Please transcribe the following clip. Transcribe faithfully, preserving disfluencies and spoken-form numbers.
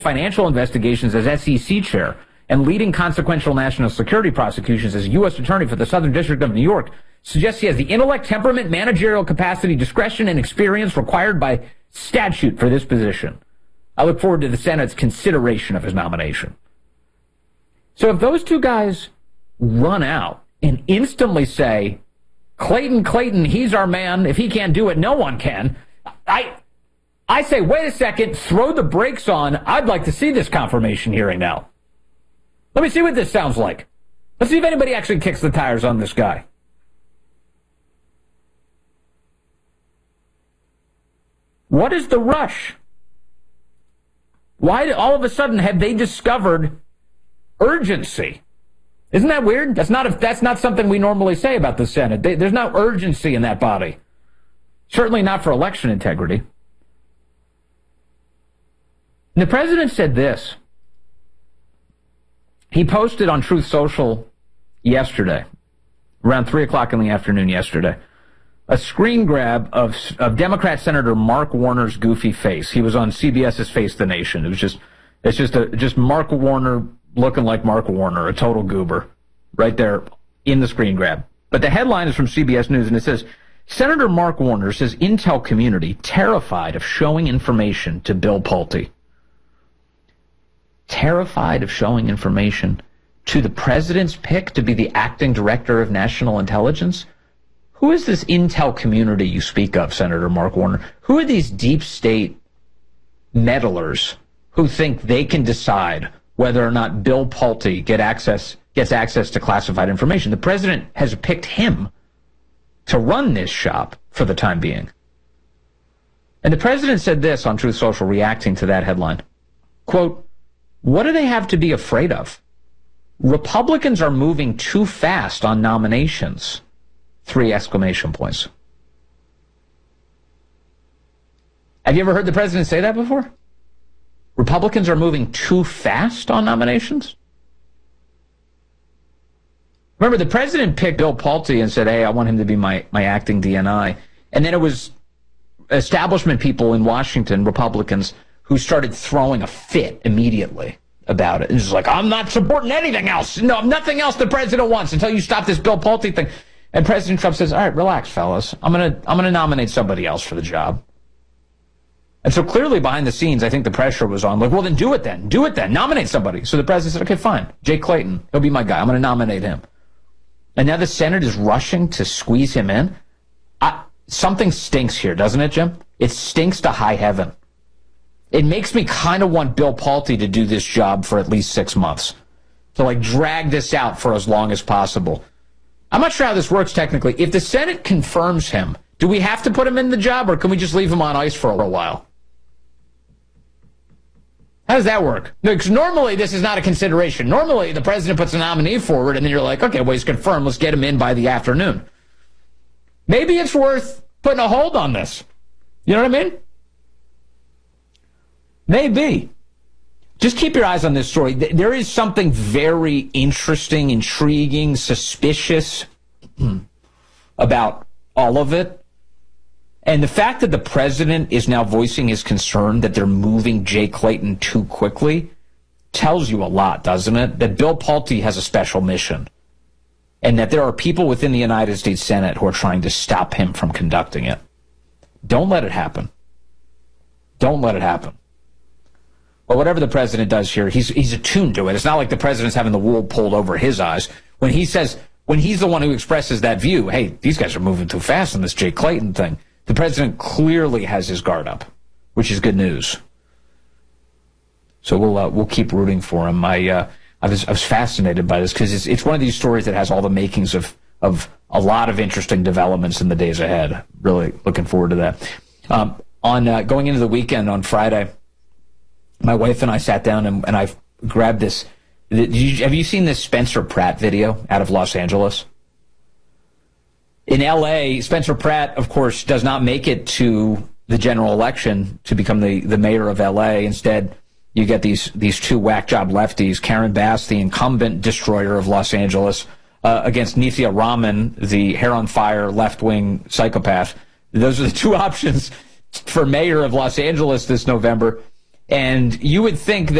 financial investigations as S E C chair and leading consequential national security prosecutions as U S attorney for the Southern District of New York, suggests he has the intellect, temperament, managerial capacity, discretion, and experience required by statute for this position. I look forward to the Senate's consideration of his nomination. So if those two guys run out and instantly say, Clayton, Clayton, he's our man. If he can't do it, no one can. I I say, wait a second, throw the brakes on. I'd like to see this confirmation hearing now. Let me see what this sounds like. Let's see if anybody actually kicks the tires on this guy. What is the rush? Why all of a sudden have they discovered urgency? Isn't that weird? That's not a, that's not something we normally say about the Senate. They, there's no urgency in that body. Certainly not for election integrity. And the president said this. He posted on Truth Social yesterday, around three o'clock in the afternoon yesterday, a screen grab of, of Democrat Senator Mark Warner's goofy face. He was on CBS's Face the Nation. It was just, it's just a, just Mark Warner looking like Mark Warner, a total goober, right there in the screen grab. But the headline is from C B S News, and it says, Senator Mark Warner says intel community terrified of showing information to Bill Pulte. Terrified of showing information to the president's pick to be the acting director of national intelligence? Who is this intel community you speak of, Senator Mark Warner? Who are these deep state meddlers who think they can decide whether or not Bill Pulte get access, gets access to classified information? The president has picked him to run this shop for the time being. And the president said this on Truth Social reacting to that headline. Quote, what do they have to be afraid of? Republicans are moving too fast on nominations. Three exclamation points. Have you ever heard the president say that before? Republicans are moving too fast on nominations? Remember, the president picked Bill Pulte and said, hey, I want him to be my, my acting D N I. And then it was establishment people in Washington, Republicans, who started throwing a fit immediately about it. And just like, I'm not supporting anything else. No, nothing else the president wants until you stop this Bill Pulte thing. And President Trump says, all right, relax, fellas. I'm going to I'm going to nominate somebody else for the job. And so clearly behind the scenes, I think the pressure was on. Like, well, then do it then. Do it then. Nominate somebody. So the president said, okay, fine. Jay Clayton. He'll be my guy. I'm going to nominate him. And now the Senate is rushing to squeeze him in. I, something stinks here, doesn't it, Jim? It stinks to high heaven. It makes me kind of want Bill Pulte to do this job for at least six months. To, like, drag this out for as long as possible. I'm not sure how this works technically. If the Senate confirms him, do we have to put him in the job, or can we just leave him on ice for a while? How does that work? Because normally this is not a consideration. Normally the president puts a nominee forward, and then you're like, okay, well, he's confirmed. Let's get him in by the afternoon. Maybe it's worth putting a hold on this. You know what I mean? Maybe. Just keep your eyes on this story. There is something very interesting, intriguing, suspicious about all of it. And the fact that the president is now voicing his concern that they're moving Jay Clayton too quickly tells you a lot, doesn't it? That Bill Pulte has a special mission. And that there are people within the United States Senate who are trying to stop him from conducting it. Don't let it happen. Don't let it happen. But whatever the president does here, he's he's attuned to it. It's not like the president's having the wool pulled over his eyes. When he says, when he's the one who expresses that view, hey, these guys are moving too fast on this Jay Clayton thing, the president clearly has his guard up, which is good news. So we'll uh, we'll keep rooting for him. I uh, I was I was fascinated by this because it's it's one of these stories that has all the makings of of a lot of interesting developments in the days ahead. Really looking forward to that. Um, on uh, going into the weekend on Friday, my wife and I sat down and, and I grabbed this. Did you, have you seen this Spencer Pratt video out of Los Angeles? In L A, Spencer Pratt, of course, does not make it to the general election to become the, the mayor of L A. Instead, you get these these two whack job lefties, Karen Bass, the incumbent destroyer of Los Angeles, uh, against Nithya Raman, the hair on fire left-wing psychopath. Those are the two options for mayor of Los Angeles this November. And you would think that